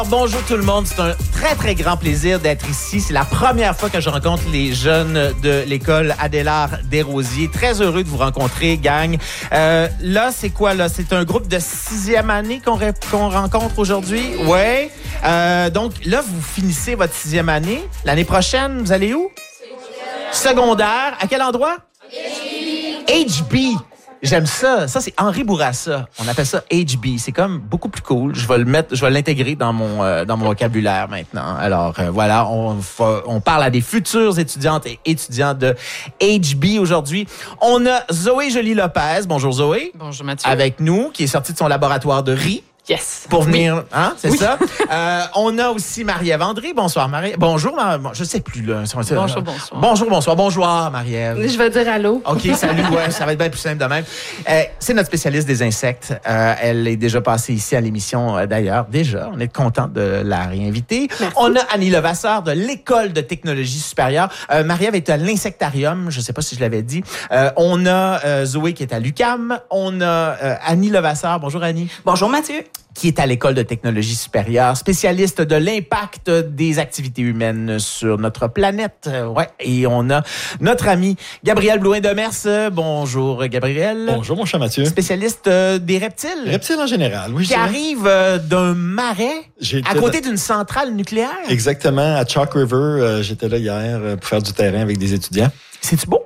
Bonjour tout le monde, c'est un très très grand plaisir d'être ici. C'est la première fois que je rencontre les jeunes de l'école Adélard Desrosiers. Très heureux de vous rencontrer, gang. Là, c'est quoi là? C'est un groupe de 6e année qu'on rencontre aujourd'hui? Ouais. Donc là, vous finissez votre 6e année. L'année prochaine, vous allez où? Secondaire. À quel endroit? HB. J'aime ça. Ça, c'est Henri Bourassa. On appelle ça HB. C'est comme beaucoup plus cool. Je vais l'intégrer dans mon vocabulaire maintenant. Alors, voilà, on parle à des futurs étudiantes et étudiants de HB aujourd'hui. On a Zoé Joly-Lopez. Bonjour Zoé. Bonjour Mathieu. Avec nous, qui est sortie de son laboratoire de riz. Yes. Pour venir, hein, c'est ça. On a aussi Marie-Ève André. Bonsoir, Marie. Bonjour, je sais plus, là. Bonjour, Marie-Ève. Je vais dire allô. OK, salut, ouais, ça va être bien plus simple de même. C'est notre spécialiste des insectes. Elle est déjà passée ici à l'émission, d'ailleurs. Déjà, on est content de la réinviter. Merci. On a Annie Levasseur de l'École de technologie supérieure. Marie-Ève est à l'Insectarium, je sais pas si je l'avais dit. On a Zoé qui est à l'UQAM. On a Annie Levasseur. Bonjour, Annie. Bonjour, Mathieu. Qui est à l'École de technologie supérieure, spécialiste de l'impact des activités humaines sur notre planète. Ouais. Et on a notre ami Gabriel Blouin-Demers. Bonjour, Gabriel. Bonjour, mon cher Mathieu. Spécialiste des reptiles. Reptiles en général, oui. Qui arrive d'un marais à côté d'une centrale nucléaire. Exactement, à Chalk River. J'étais là hier pour faire du terrain avec des étudiants. C'est-tu beau?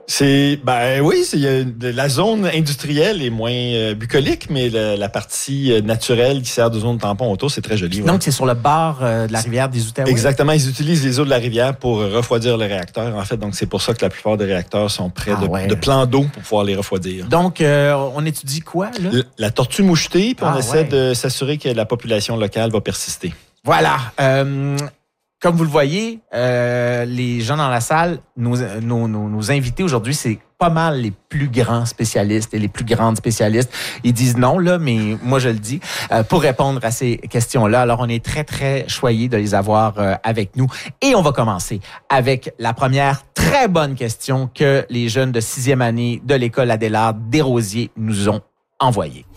La zone industrielle est moins bucolique, mais la partie naturelle qui sert de zone tampon autour, c'est très joli. Ouais. Donc, c'est sur le bord de la rivière des Outaouais? Exactement. Ils utilisent les eaux de la rivière pour refroidir le réacteur, en fait. Donc, c'est pour ça que la plupart des réacteurs sont près de plans d'eau pour pouvoir les refroidir. Donc, on étudie quoi, là? La tortue mouchetée, puis on essaie de s'assurer que la population locale va persister. Voilà. Comme vous le voyez, les gens dans la salle, nos invités aujourd'hui, c'est pas mal les plus grands spécialistes et les plus grandes spécialistes. Ils disent non, là, mais moi, je le dis, pour répondre à ces questions-là. Alors, on est très, très choyés de les avoir avec nous. Et on va commencer avec la première très bonne question que les jeunes de 6e année de l'École Adélard Desrosiers nous ont envoyée.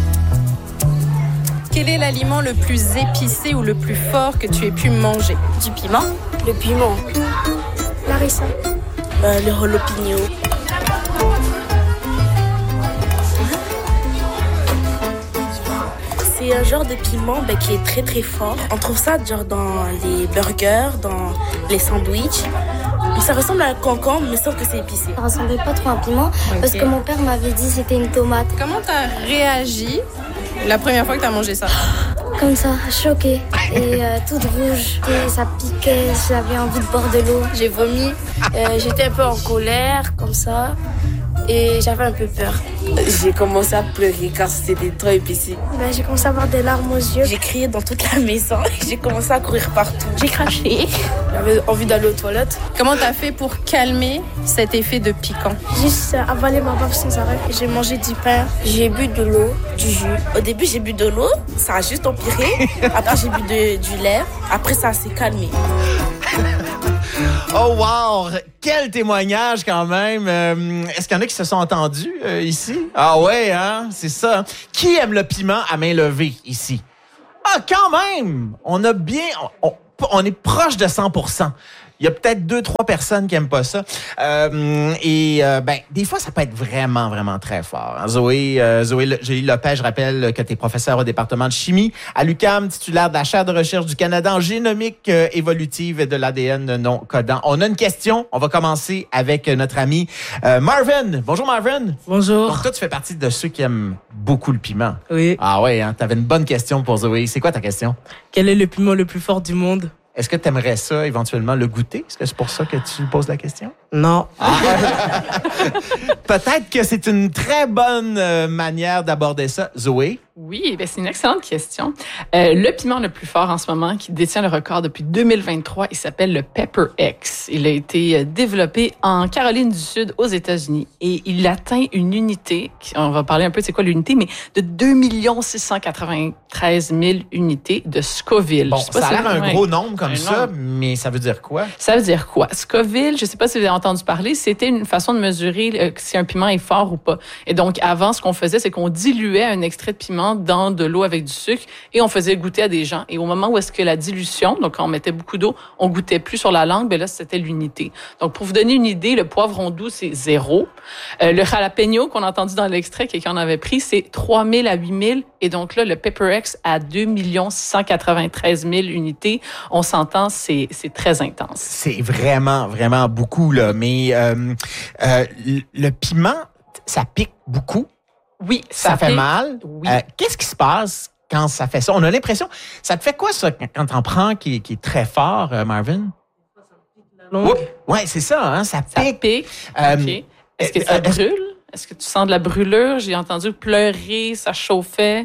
Quel est l'aliment le plus épicé ou le plus fort que tu aies pu manger? Du piment. Le piment. Larissa. Le jalapeno. C'est un genre de piment qui est très très fort. On trouve ça genre dans les burgers, dans les sandwichs. Ça ressemble à un concombre, mais sauf que c'est épicé. Ça ressemblait pas trop à un piment, parce que mon père m'avait dit que c'était une tomate. Comment t'as réagi la première fois que t'as mangé ça? Comme ça, choquée et toute rouge. Et ça piquait, j'avais envie de boire de l'eau. J'ai vomi, j'étais un peu en colère, comme ça. Et j'avais un peu peur. J'ai commencé à pleurer car c'était trop épicé. J'ai commencé à avoir des larmes aux yeux. J'ai crié dans toute la maison et j'ai commencé à courir partout. J'ai craché. J'avais envie d'aller aux toilettes. Comment t'as fait pour calmer cet effet de piquant? Juste avaler ma baffe sans arrêt. J'ai mangé du pain, j'ai bu de l'eau, du jus. Au début, j'ai bu de l'eau, ça a juste empiré. Après, j'ai bu du lait. Après, ça s'est calmé. Oh wow! Quel témoignage quand même! Est-ce qu'il y en a qui se sont entendus ici? Ah ouais, hein? C'est ça. Qui aime le piment à main levée ici? Ah, quand même! On est proche de 100%. Il y a peut-être 2-3 personnes qui aiment pas ça. Des fois, ça peut être vraiment, vraiment très fort. Hein? Zoé Joly-Lopez, je rappelle que tu es professeur au département de chimie à l'UQAM, titulaire de la chaire de recherche du Canada en génomique évolutive et de l'ADN non codant. On a une question. On va commencer avec notre ami Marvin. Bonjour, Marvin. Bonjour. Donc, toi, tu fais partie de ceux qui aiment beaucoup le piment. Oui. Ah ouais, hein? Tu avais une bonne question pour Zoé. C'est quoi ta question? Quel est le piment le plus fort du monde? Est-ce que tu aimerais ça, éventuellement, le goûter? Est-ce que c'est pour ça que tu poses la question? Non. Peut-être que c'est une très bonne manière d'aborder ça. Zoé? Oui, c'est une excellente question. Le piment le plus fort en ce moment, qui détient le record depuis 2023, il s'appelle le Pepper X. Il a été développé en Caroline du Sud, aux États-Unis, et il atteint une unité, on va parler un peu de c'est quoi l'unité, mais de 2 693 000 unités de Scoville. Bon, ça a l'air un gros nombre comme ça, mais ça veut dire quoi? Ça veut dire quoi? Scoville, je ne sais pas si vous avez entendu parler, c'était une façon de mesurer si un piment est fort ou pas. Et donc, avant, ce qu'on faisait, c'est qu'on diluait un extrait de piment dans de l'eau avec du sucre et on faisait goûter à des gens. Et au moment où est-ce que la dilution, donc quand on mettait beaucoup d'eau, on goûtait plus sur la langue, ben là, c'était l'unité. Donc, pour vous donner une idée, le poivron doux, c'est 0. Le jalapeno qu'on a entendu dans l'extrait, quelqu'un en avait pris, c'est 3000 à 8000. Et donc là, le Pepper X à 2 693 000 unités. On s'entend, c'est très intense. C'est vraiment, vraiment beaucoup, là. Mais le piment, ça pique beaucoup. Oui, ça fait mal. Oui. Qu'est-ce qui se passe quand ça fait ça? On a l'impression... Ça te fait quoi, ça, quand t'en prends qui est très fort, Marvin? Oui, c'est ça, hein? Ça pique. OK. Est-ce que ça brûle? Est-ce que tu sens de la brûlure? J'ai entendu pleurer, ça chauffait.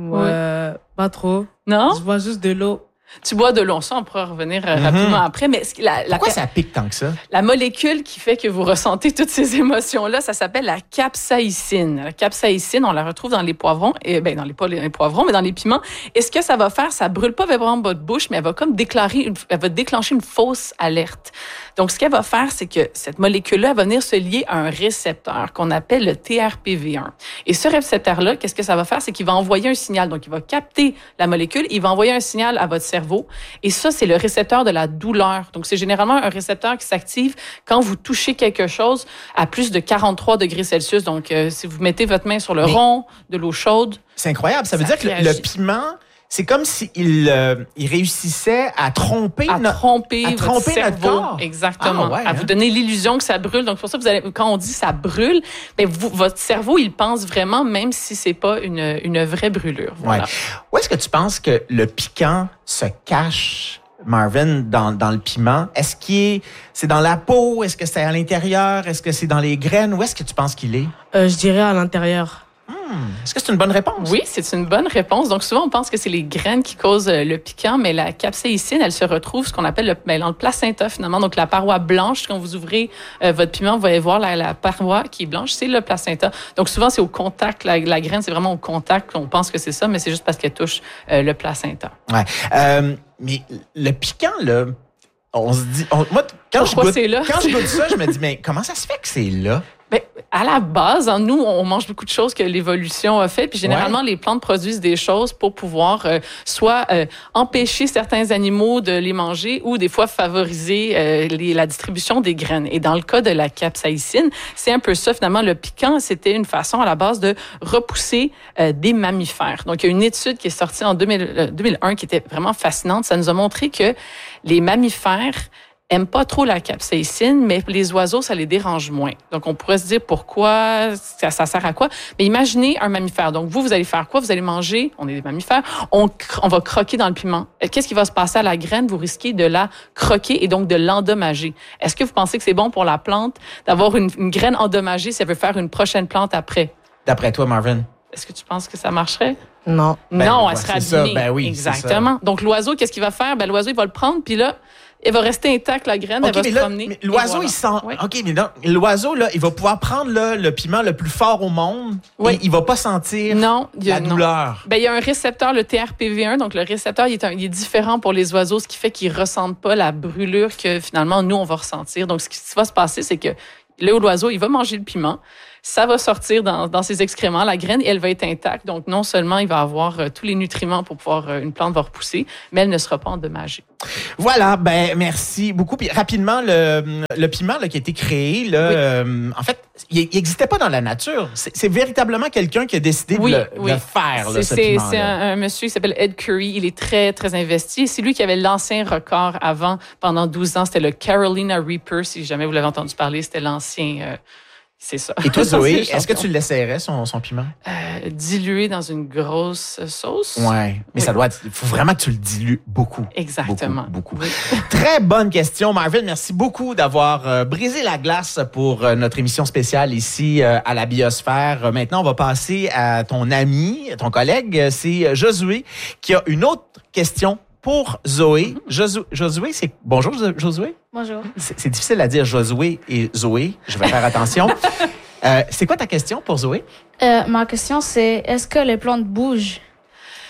Pas trop. Non? Je bois juste de l'eau. Tu bois de l'eau, ça, on pourra revenir rapidement après. Mais pourquoi ça pique tant que ça? La molécule qui fait que vous ressentez toutes ces émotions-là, ça s'appelle la capsaïcine. La capsaïcine, on la retrouve dans les poivrons, pas les poivrons, mais dans les piments. Et ce que ça va faire, ça brûle pas vraiment votre bouche, mais elle va comme elle va déclencher une fausse alerte. Donc, ce qu'elle va faire, c'est que cette molécule-là elle va venir se lier à un récepteur qu'on appelle le TRPV1. Et ce récepteur-là, qu'est-ce que ça va faire? C'est qu'il va envoyer un signal. Donc, il va capter la molécule, il va envoyer un signal à votre cerveau. Et ça, c'est le récepteur de la douleur. Donc, c'est généralement un récepteur qui s'active quand vous touchez quelque chose à plus de 43 degrés Celsius. Donc, si vous mettez votre main sur le rond de l'eau chaude... C'est incroyable. Ça veut dire que le piment... C'est comme s'il réussissait à tromper notre cerveau. Notre corps. Exactement. À vous donner l'illusion que ça brûle. Donc, c'est pour ça que quand on dit ça brûle, ben votre cerveau, il pense vraiment, même si c'est pas une vraie brûlure. Voilà. Ouais. Où est-ce que tu penses que le piquant se cache, Marvin, dans le piment? Est-ce c'est dans la peau? Est-ce que c'est à l'intérieur? Est-ce que c'est dans les graines? Où est-ce que tu penses qu'il est? Je dirais à l'intérieur. Est-ce que c'est une bonne réponse? Oui, c'est une bonne réponse. Donc, souvent, on pense que c'est les graines qui causent le piquant, mais la capsaïcine, elle se retrouve ce qu'on appelle dans le placenta, finalement. Donc, la paroi blanche, quand vous ouvrez votre piment, vous allez voir la paroi qui est blanche, c'est le placenta. Donc, souvent, c'est au contact. La graine, c'est vraiment au contact. On pense que c'est ça, mais c'est juste parce qu'elle touche le placenta. Ouais. Mais le piquant, là, on se dit... moi, quand je goûte ça, je me dis, mais comment ça se fait que c'est là? Bien, à la base, nous, on mange beaucoup de choses que l'évolution a fait. Puis généralement, les plantes produisent des choses pour pouvoir soit empêcher certains animaux de les manger ou des fois favoriser la distribution des graines. Et dans le cas de la capsaïcine, c'est un peu ça. Finalement, le piquant, c'était une façon à la base de repousser des mammifères. Donc, il y a une étude qui est sortie en 2001 qui était vraiment fascinante. Ça nous a montré que les mammifères aiment pas trop la capsaïcine, mais les oiseaux, ça les dérange moins. Donc, on pourrait se dire pourquoi, ça sert à quoi? Mais imaginez un mammifère. Donc, vous allez faire quoi? Vous allez manger, on est des mammifères, on va croquer dans le piment. Qu'est-ce qui va se passer à la graine? Vous risquez de la croquer et donc de l'endommager. Est-ce que vous pensez que c'est bon pour la plante d'avoir une graine endommagée si elle veut faire une prochaine plante après? D'après toi, Marvin? Est-ce que tu penses que ça marcherait? Non. Non, elle sera abîmée. Oui, exactement. Donc, l'oiseau, qu'est-ce qu'il va faire? Ben, l'oiseau, il va le prendre, puis là, elle va rester intacte, la graine, elle va se promener. Mais l'oiseau, il sent... Oui. OK, mais non, l'oiseau, là, il va pouvoir prendre le piment le plus fort au monde et il va pas sentir la douleur. Ben, il y a un récepteur, le TRPV1. Donc, le récepteur, il est différent pour les oiseaux, ce qui fait qu'ils ressentent pas la brûlure que, finalement, nous, on va ressentir. Donc, ce qui va se passer, c'est que l'oiseau, il va manger le piment. Ça va sortir dans ses excréments, la graine, et elle va être intacte. Donc, non seulement il va avoir tous les nutriments pour pouvoir, une plante va repousser, mais elle ne sera pas endommagée. Voilà, merci beaucoup. Puis rapidement, le piment là, qui a été créé, là, en fait, il n'existait pas dans la nature. C'est véritablement quelqu'un qui a décidé de le faire, là, ce piment-là. C'est un monsieur qui s'appelle Ed Curry. Il est très, très investi. C'est lui qui avait l'ancien record avant, pendant 12 ans. C'était le Carolina Reaper, si jamais vous l'avez entendu parler. C'était l'ancien... c'est ça. Et toi, Zoé, est-ce que tu l'essayerais, son piment? Dilué dans une grosse sauce. Oui, mais ça doit être... Il faut vraiment que tu le dilues beaucoup. Exactement. Beaucoup. Oui. Très bonne question, Marvin. Merci beaucoup d'avoir brisé la glace pour notre émission spéciale ici à la Biosphère. Maintenant, on va passer à ton ami, ton collègue. C'est Josué qui a une autre question pour Zoé. Josué, c'est... Bonjour, Josué. Bonjour. C'est difficile à dire Josué et Zoé. Je vais faire attention. C'est quoi ta question pour Zoé? Ma question, c'est est-ce que les plantes bougent?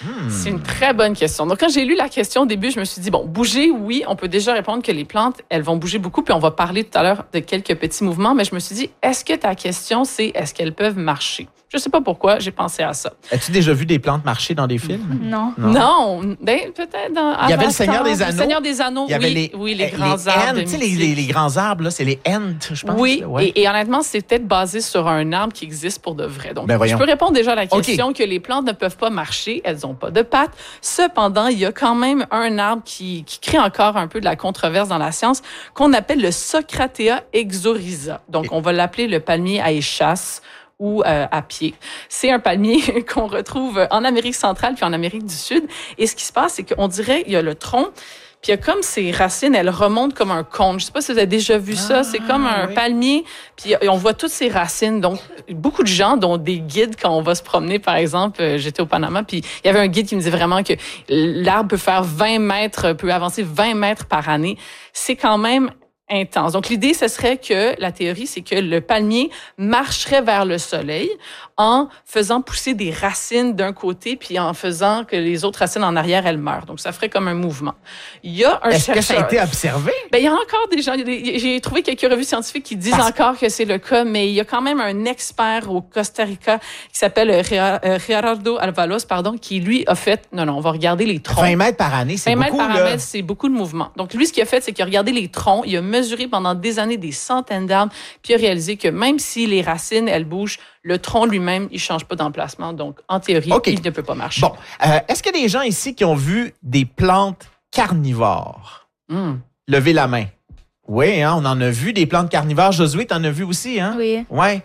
C'est une très bonne question. Donc, quand j'ai lu la question au début, je me suis dit, bon, bouger, oui, on peut déjà répondre que les plantes, elles vont bouger beaucoup, puis on va parler tout à l'heure de quelques petits mouvements, mais je me suis dit, est-ce que ta question, c'est est-ce qu'elles peuvent marcher? Je sais pas pourquoi, j'ai pensé à ça. As-tu déjà vu des plantes marcher dans des films? Non. Non, ben, peut-être dans Il y avait Avatar, le Seigneur des Anneaux. Le Seigneur des Anneaux, Il y avait les grands arbres. tu sais, les grands arbres, là, c'est les Ents, je pense. Oui, là, ouais. et honnêtement, c'est peut-être basé sur un arbre qui existe pour de vrai. Donc, Ben voyons. je peux répondre déjà à la question que les plantes ne peuvent pas marcher, elles n'ont pas de pattes. Cependant, il y a quand même un arbre qui crée encore un peu de la controverse dans la science, qu'on appelle le Socratea exorhiza. Donc, on va l'appeler le palmier à échasse ou à pied. C'est un palmier qu'on retrouve en Amérique centrale puis en Amérique du Sud. Et ce qui se passe, c'est qu'on dirait il y a le tronc, puis il y a comme ses racines, elles remontent comme un cône. Je sais pas si vous avez déjà vu ça. C'est comme un palmier, puis on voit toutes ses racines. Donc, beaucoup de gens, dont des guides, quand on va se promener, par exemple, j'étais au Panama, puis il y avait un guide qui me disait vraiment que l'arbre peut faire 20 mètres, peut avancer 20 mètres par année. C'est quand même intense. Donc, l'idée, ce serait que, la théorie, c'est que le palmier marcherait vers le soleil en faisant pousser des racines d'un côté, puis en faisant que les autres racines en arrière, elles meurent. Donc, ça ferait comme un mouvement. Il y a un Est-ce chercheur... que ça a été observé? Ben, il y a encore des gens, j'ai trouvé quelques revues scientifiques qui disent encore que c'est le cas, mais il y a quand même un expert au Costa Rica qui s'appelle Gerardo Alvalos, qui lui a fait, non, on va regarder les troncs. 20 mètres par année, c'est 20 beaucoup, mètres par là. année, c'est beaucoup de mouvements. Donc, lui, ce qu'il a fait, c'est qu'il a regardé les troncs, il a mesuré pendant des années des centaines d'arbres, puis il a réalisé que même si les racines, elles bougent, le tronc lui-même, il change pas d'emplacement. Donc, en théorie, il ne peut pas marcher. Bon, est-ce qu'il y a des gens ici qui ont vu des plantes carnivores? Levez la main. Oui, hein, on en a vu des plantes carnivores. Josué, t'en as vu aussi, hein? Oui. Ouais.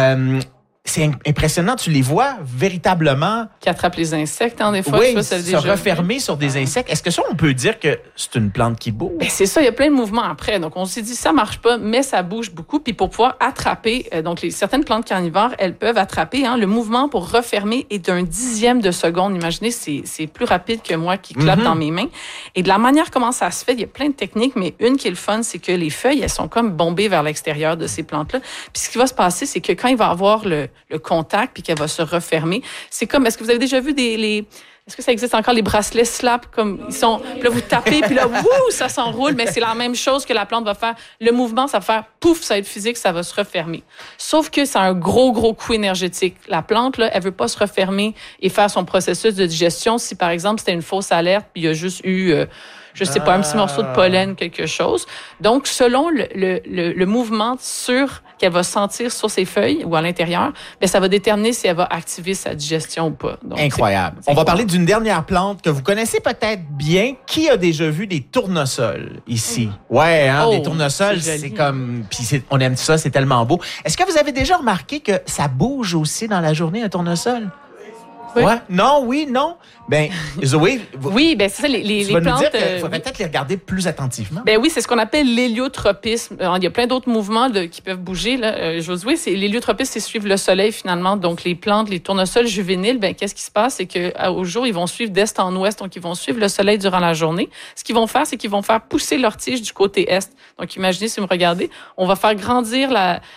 C'est impressionnant, tu les vois véritablement. Qui attrape les insectes, des fois. Oui, je sais pas si ça se refermer sur des insectes. Est-ce que ça, on peut dire que c'est une plante qui bouge? Ben, c'est ça, il y a plein de mouvements après. Donc, on s'est dit, ça marche pas, mais ça bouge beaucoup. Puis pour pouvoir attraper, certaines plantes carnivores, elles peuvent attraper. Le mouvement pour refermer est d'un 10e de seconde. Imaginez, c'est plus rapide que moi qui clappe dans mes mains. Et de la manière comment ça se fait, il y a plein de techniques, mais une qui est le fun, c'est que les feuilles, elles sont comme bombées vers l'extérieur de ces plantes-là. Puis ce qui va se passer, c'est que quand il va avoir le contact puis qu'elle va se refermer, c'est comme, est-ce que vous avez déjà vu est-ce que ça existe encore les bracelets slap comme ils sont, puis là vous tapez puis là ça s'enroule, mais c'est la même chose que la plante va faire. Le mouvement, ça va faire pouf, ça va être physique, ça va se refermer. Sauf que c'est un gros coup énergétique. La plante là, elle veut pas se refermer et faire son processus de digestion si par exemple c'était une fausse alerte puis il y a juste eu je sais pas, un petit morceau de pollen, quelque chose. Donc, selon le mouvement qu'elle va sentir sur ses feuilles ou à l'intérieur, ben ça va déterminer si elle va activer sa digestion ou pas. Donc, incroyable. On va parler d'une dernière plante que vous connaissez peut-être bien. Qui a déjà vu des tournesols ici? Ouais, hein, des tournesols, c'est comme... Puis on aime ça, c'est tellement beau. Est-ce que vous avez déjà remarqué que ça bouge aussi dans la journée, un tournesol? Oui. Ouais. Non, oui, non. Ben, Zoé, oui, ben c'est ça, les tu vas plantes. nous dire qu'il faudrait peut-être les regarder plus attentivement. Ben oui, c'est ce qu'on appelle l'héliotropisme. Il y a plein d'autres mouvements qui peuvent bouger. Là. Josué, l'héliotropisme, c'est suivre le soleil finalement. Donc les plantes, les tournesols juvéniles, ben qu'est-ce qui se passe, c'est qu'au jour, ils vont suivre d'est en ouest, donc ils vont suivre le soleil durant la journée. Ce qu'ils vont faire, c'est qu'ils vont faire pousser leurs tiges du côté est. Donc imaginez, si vous me regardez, on va faire grandir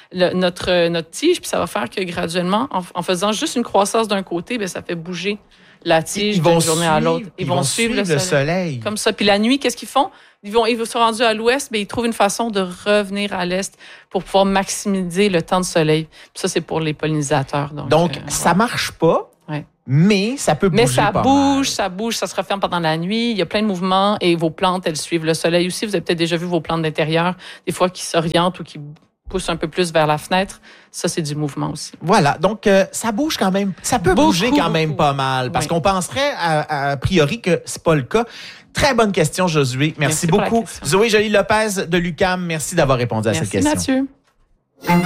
notre tige, puis ça va faire que graduellement, en faisant juste une croissance d'un côté, ben ça fait bouger la tige d'une journée à l'autre. Ils vont suivre le soleil. Comme ça. Puis la nuit, qu'est-ce qu'ils font? Ils sont rendus à l'ouest, mais ils trouvent une façon de revenir à l'est pour pouvoir maximiser le temps de soleil. Puis ça, c'est pour les pollinisateurs. Donc ça marche pas, mais ça peut bouger. Mais ça bouge, ça se referme pendant la nuit. Il y a plein de mouvements et vos plantes, elles suivent le soleil aussi. Vous avez peut-être déjà vu vos plantes d'intérieur, des fois qui s'orientent ou qui pousse un peu plus vers la fenêtre, ça, c'est du mouvement aussi. Voilà, donc ça bouge quand même, ça peut bouger quand même pas mal, parce qu'on penserait a priori que c'est pas le cas. Très bonne question, Josué. Merci beaucoup. Zoé Joly-Lopez de l'UQAM, merci d'avoir répondu à cette question. Merci, Mathieu.